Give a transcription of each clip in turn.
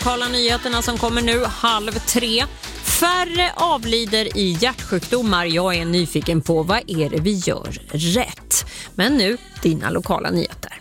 Lokala nyheterna som kommer nu 2:30. Färre avlider i hjärtsjukdomar. Jag är nyfiken på vad är det vi gör rätt. Men nu dina lokala nyheter.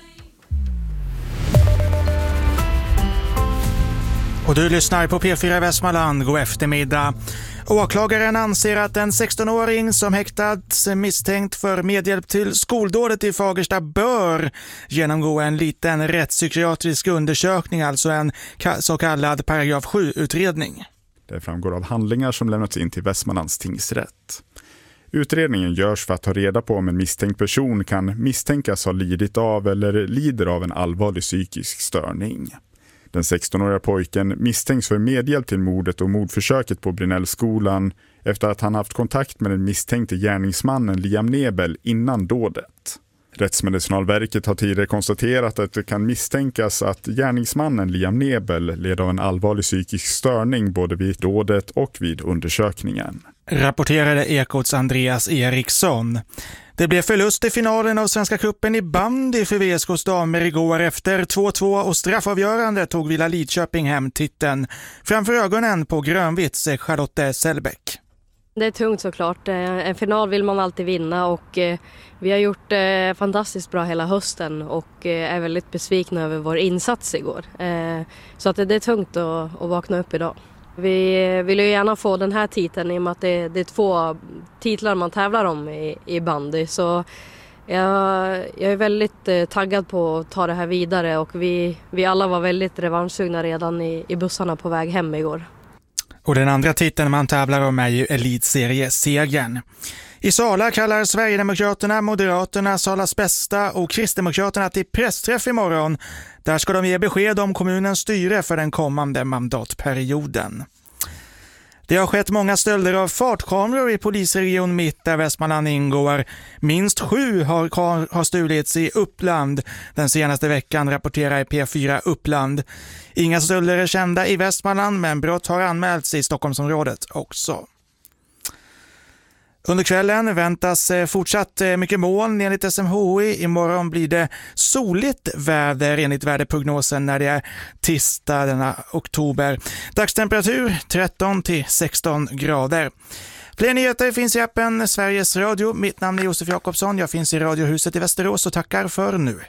Och du lyssnar på P4 Västmanland. God eftermiddag. Åklagaren anser att en 16-åring som häktats misstänkt för medhjälp till skoldådet i Fagersta bör genomgå en liten rättspsykiatrisk undersökning, alltså en så kallad paragraf 7-utredning. Det framgår av handlingar som lämnats in till Västmanlands tingsrätt. Utredningen görs för att ta reda på om en misstänkt person kan misstänkas ha lidit av eller lider av en allvarlig psykisk störning. Den 16-åriga pojken misstänks för medhjälp till mordet och mordförsöket på Brynällskolan efter att han haft kontakt med den misstänkte gärningsmannen Liam Nebel innan dådet. Rättsmedicinalverket har tidigare konstaterat att det kan misstänkas att gärningsmannen Liam Nebel led av en allvarlig psykisk störning både vid dådet och vid undersökningen. Rapporterade Ekots Andreas Eriksson. Det blev förlust i finalen av Svenska cupen i bandy för VSKs damer igår. Efter 2-2 och straffavgörande tog Villa Lidköping hem titeln. Framför ögonen på grönvitts Charlotte Sellbäck. Det är tungt såklart. En final vill man alltid vinna och vi har gjort fantastiskt bra hela hösten och är väldigt besvikna över vår insats igår. Så att det är tungt att vakna upp idag. Vi vill ju gärna få den här titeln i och med att det är 2 titlar man tävlar om i bandy. Så jag är väldigt taggad på att ta det här vidare och vi alla var väldigt revanschsugna redan i bussarna på väg hem igår. Och den andra titeln man tävlar om är ju Elitseriesegern. I Sala kallar Sverigedemokraterna, Moderaterna, Salas bästa och Kristdemokraterna till pressträff imorgon. Där ska de ge besked om kommunens styre för den kommande mandatperioden. Det har skett många stölder av fartkameror i polisregion Mitt där Västmanland ingår. Minst 7 har stulits i Uppland den senaste veckan, rapporterar P4 Uppland. Inga stölder är kända i Västmanland men brott har anmälts i Stockholmsområdet också. Under kvällen väntas fortsatt mycket moln enligt SMHI. Imorgon blir det soligt väder enligt väderprognosen när det är tisdag denna oktober. Dagstemperatur 13-16 grader. Fler nyheter finns i appen Sveriges Radio. Mitt namn är Josef Jakobsson. Jag finns i Radiohuset i Västerås och tackar för nu.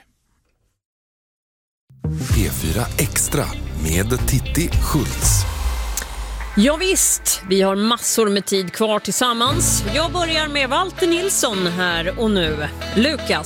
P4 Extra med Titti Schultz. Ja visst, vi har massor med tid kvar tillsammans. Jag börjar med Walter Nilsson här och nu. Lukas.